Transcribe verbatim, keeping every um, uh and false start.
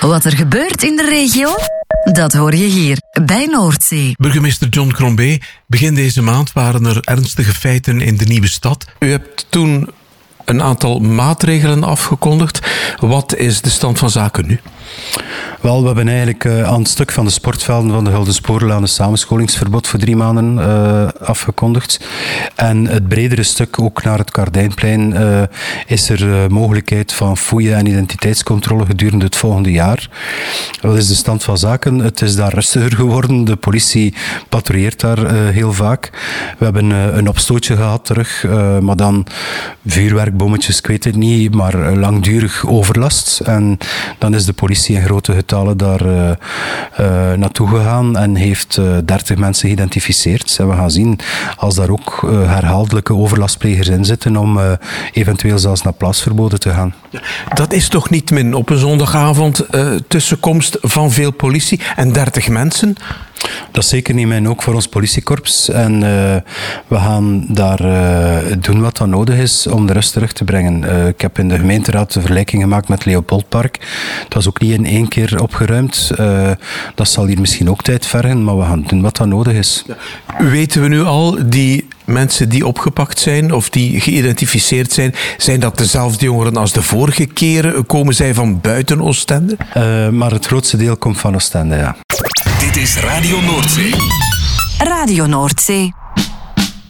Wat er gebeurt in de regio, dat hoor je hier bij Noordzee. Burgemeester John Crombie, begin deze maand waren er ernstige feiten in de Nieuwe Stad. U hebt toen een aantal maatregelen afgekondigd. Wat is de stand van zaken nu? Wel, we hebben eigenlijk uh, aan het stuk van de sportvelden van de Gulden Spoorlaan een samenscholingsverbod voor drie maanden uh, afgekondigd. En het bredere stuk, ook naar het Kardijnplein, uh, is er uh, mogelijkheid van fouille en identiteitscontrole gedurende het volgende jaar. Wat is de stand van zaken? Het is daar rustiger geworden. De politie patrouilleert daar uh, heel vaak. We hebben uh, een opstootje gehad terug, uh, maar dan vuurwerkbommetjes, ik weet het niet, maar uh, langdurig overlast. En dan is de politie in grote getallen daar uh, uh, naartoe gegaan en heeft uh, dertig mensen geïdentificeerd. En we gaan zien als daar ook uh, herhaaldelijke overlastplegers in zitten om uh, eventueel zelfs naar plaatsverboden te gaan. Dat is toch niet min op een zondagavond uh, tussenkomst van veel politie en dertig mensen? Dat is zeker niet min, ook voor ons politiekorps. En uh, we gaan daar uh, doen wat dan nodig is om de rust terug te brengen. Uh, ik heb in de gemeenteraad de vergelijking gemaakt met Leopoldpark. Het was ook niet in één keer opgeruimd. Uh, dat zal hier misschien ook tijd vergen, maar we gaan doen wat dan nodig is. Ja. Weten we nu al, die mensen die opgepakt zijn of die geïdentificeerd zijn, zijn dat dezelfde jongeren als de vorige keren? Komen zij van buiten Oostende? Uh, maar het grootste deel komt van Oostende, ja. Dit is Radio Noordzee. Radio Noordzee.